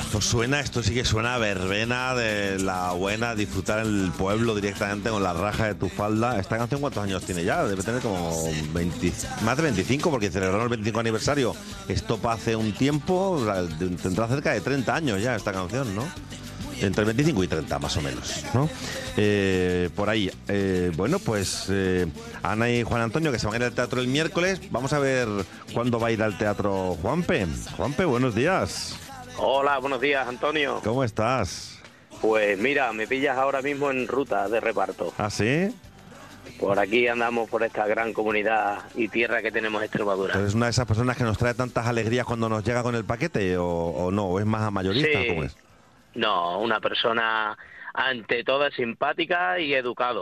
Pues suena, esto sí que suena a verbena de la buena, disfrutar el pueblo directamente con la raja de tu falda. ¿Esta canción cuántos años tiene ya? Debe tener como 20, más de 25, porque celebraron el 25 aniversario. Esto hace un tiempo, tendrá cerca de 30 años ya esta canción, ¿no? Entre 25 y 30 más o menos, ¿no? Por ahí. Bueno, pues Ana y Juan Antonio, que se van a ir al teatro el miércoles. Vamos a ver cuándo va a ir al teatro Juanpe. Juanpe, buenos días. Hola, buenos días, Antonio. ¿Cómo estás? Pues mira, me pillas ahora mismo en ruta de reparto. ¿Ah, sí? Por aquí andamos por esta gran comunidad y tierra que tenemos Extremadura. ¿Eres una de esas personas que nos trae tantas alegrías cuando nos llega con el paquete o no? ¿O es más mayorista? Sí. ¿Cómo es? No, una persona ante todo simpática y educado.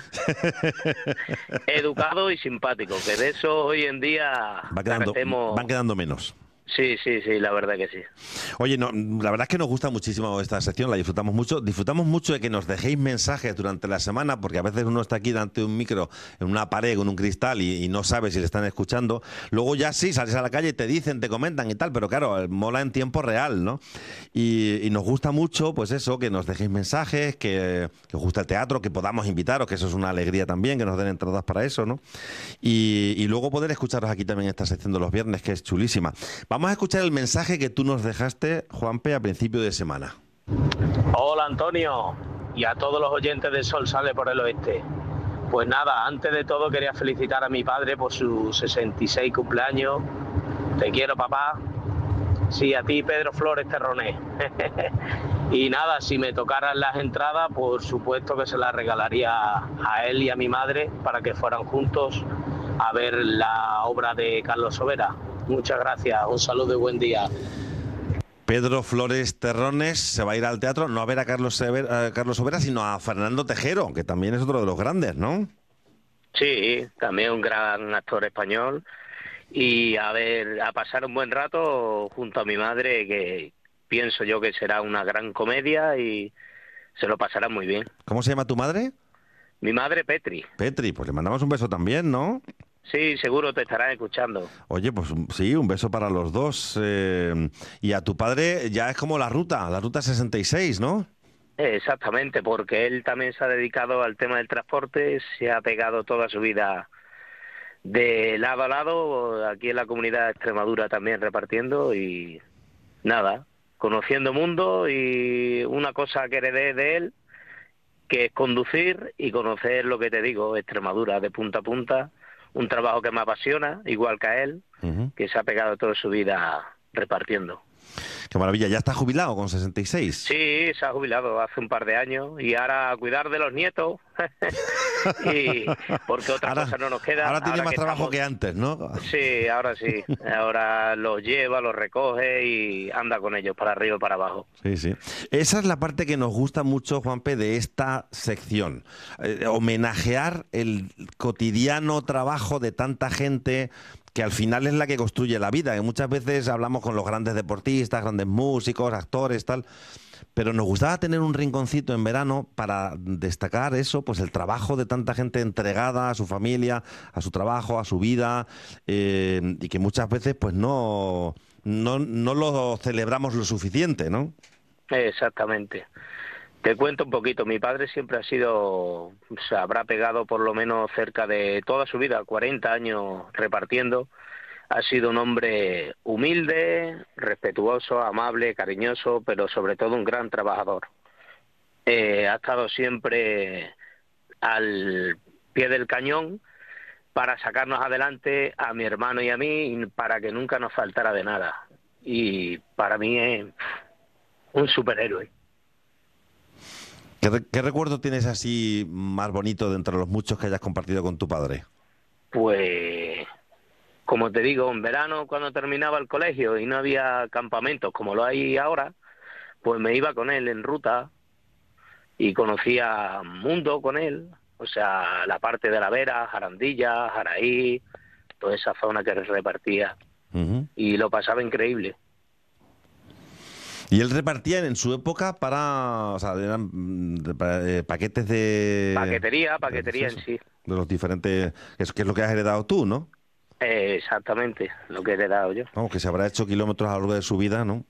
Educado y simpático, que de eso hoy en día carecemos. Van quedando menos. Sí, la verdad que sí. Oye, no, la verdad es que nos gusta muchísimo esta sección, la disfrutamos mucho. Disfrutamos mucho de que nos dejéis mensajes durante la semana, porque a veces uno está aquí delante de un micro, en una pared, con un cristal, y no sabe si le están escuchando. Luego ya sí, sales a la calle y te dicen, te comentan y tal, pero claro, mola en tiempo real, ¿no? Y nos gusta mucho, pues eso, que nos dejéis mensajes, que os gusta el teatro, que podamos invitaros, que eso es una alegría también, que nos den entradas para eso, ¿no? Y luego poder escucharos aquí también en esta sección de los viernes, que es chulísima. Vamos a escuchar el mensaje que tú nos dejaste, Juanpe, a principio de semana. Hola, Antonio, y a todos los oyentes de Sol Sale por el Oeste. Pues nada, antes de todo quería felicitar a mi padre por su 66 cumpleaños. Te quiero, papá. Sí, a ti, Pedro Flores Terronés. Y nada, si me tocaran las entradas, por supuesto que se las regalaría a él y a mi madre para que fueran juntos a ver la obra de Carlos Sobera. Muchas gracias, un saludo y buen día. Pedro Flores Terrones se va a ir al teatro, no a ver a Carlos Sobera, sino a Fernando Tejero, que también es otro de los grandes, ¿no? Sí, también un gran actor español. Y a pasar un buen rato junto a mi madre, que pienso yo que será una gran comedia y se lo pasará muy bien. ¿Cómo se llama tu madre? Mi madre, Petri. Petri, pues le mandamos un beso también, ¿no? Sí, seguro te estarán escuchando. Oye, pues sí, un beso para los dos. Y a tu padre ya es como la ruta 66, ¿no? Exactamente, porque él también se ha dedicado al tema del transporte, se ha pegado toda su vida de lado a lado, aquí en la comunidad de Extremadura también repartiendo y nada, conociendo mundo, y una cosa que heredé de él, que es conducir y conocer lo que te digo, Extremadura de punta a punta, un trabajo que me apasiona, igual que a él, que se ha pegado toda su vida repartiendo. Qué maravilla, ¿ya está jubilado con 66? Sí, se ha jubilado hace un par de años y ahora a cuidar de los nietos, y porque otra cosa no nos queda. Ahora tiene más trabajo que antes, ¿no? Sí, ahora los lleva, los recoge y anda con ellos para arriba y para abajo. Sí, sí. Esa es la parte que nos gusta mucho, Juanpe, de esta sección. Homenajear el cotidiano trabajo de tanta gente que al final es la que construye la vida. Que muchas veces hablamos con los grandes deportistas, grandes músicos, actores, tal, pero nos gustaba tener un rinconcito en verano para destacar eso, pues el trabajo de tanta gente entregada a su familia, a su trabajo, a su vida, y que muchas veces pues no lo celebramos lo suficiente, ¿no? Exactamente. Te cuento un poquito, mi padre siempre se habrá pegado por lo menos cerca de toda su vida, 40 años repartiendo. Ha sido un hombre humilde, respetuoso, amable, cariñoso, pero sobre todo un gran trabajador. Ha estado siempre al pie del cañón para sacarnos adelante a mi hermano y a mí, para que nunca nos faltara de nada. Y para mí es un superhéroe. ¿Qué recuerdo tienes así más bonito de entre los muchos que hayas compartido con tu padre? Pues, como te digo, en verano cuando terminaba el colegio y no había campamentos como lo hay ahora, pues me iba con él en ruta y conocía mundo con él, o sea, la parte de La Vera, Jarandilla, Jaraí, toda esa zona que repartía, y lo pasaba increíble. Y él repartía en su época o sea, eran paquetes de... Paquetería en sí. De los diferentes... que es lo que has heredado tú, ¿no? Exactamente, lo que he heredado yo. Vamos, que se habrá hecho kilómetros a lo largo de su vida, ¿no?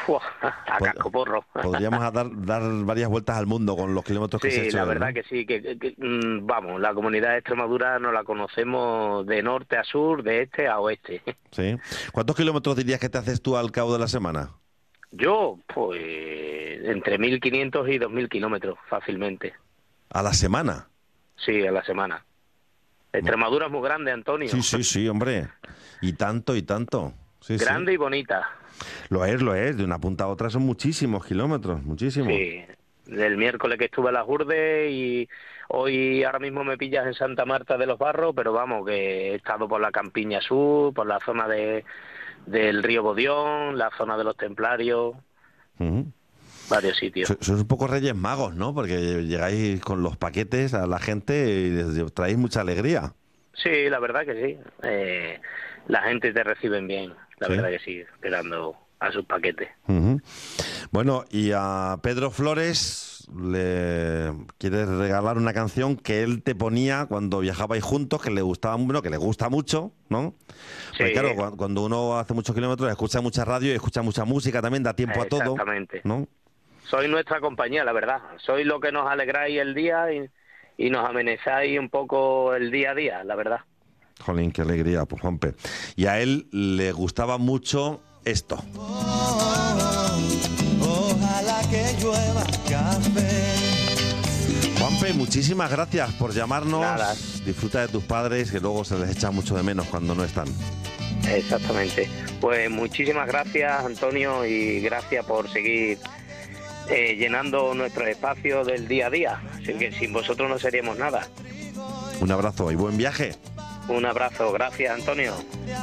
¡fua! A cascoporro. Podríamos dar varias vueltas al mundo con los kilómetros que se ha Sí, hecho. la verdad ¿no? que sí, vamos, la comunidad de Extremadura nos la conocemos de norte a sur, de este a oeste. Sí. ¿Cuántos kilómetros dirías que te haces tú al cabo de la semana? Yo, pues, entre 1.500 y 2.000 kilómetros, fácilmente. ¿A la semana? Sí, a la semana. Extremadura es muy grande, Antonio. Sí, hombre. Y tanto. Sí, grande y bonita. Lo es. De una punta a otra son muchísimos kilómetros, muchísimos. Sí, del miércoles que estuve a las Urdes y hoy ahora mismo me pillas en Santa Marta de los Barros, pero vamos, que he estado por la Campiña Sur, por la zona del río Bodión, la zona de los Templarios, varios sitios. Sois un poco Reyes Magos, ¿no? Porque llegáis con los paquetes a la gente y les traéis mucha alegría. Sí, la verdad que sí. La gente te reciben bien, la verdad que sí, esperando a sus paquetes. Bueno, y a Pedro Flores le quieres regalar una canción que él te ponía cuando viajabais juntos, que le gustaba, bueno, que le gusta mucho, ¿no? Sí. Porque claro, cuando uno hace muchos kilómetros, escucha mucha radio y escucha mucha música también, da tiempo a todo. Exactamente. ¿No? Soy nuestra compañía, la verdad. Soy lo que nos alegráis el día y nos amenazáis un poco el día a día, la verdad. Jolín, qué alegría, pues Juanpe. Y a él le gustaba mucho esto. Ojalá que llueva café. Juanpe, muchísimas gracias por llamarnos. Nada. Disfruta de tus padres, que luego se les echa mucho de menos cuando no están. Exactamente. Pues muchísimas gracias, Antonio, y gracias por seguir llenando nuestros espacios del día a día. Así que sin vosotros no seríamos nada. Un abrazo y buen viaje. Un abrazo. Gracias, Antonio.